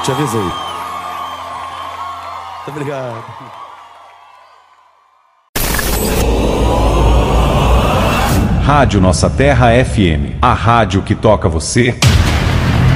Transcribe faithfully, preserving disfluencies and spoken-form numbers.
Eu te avisei. Muito obrigado. Rádio Nossa Terra F M, a rádio que toca você.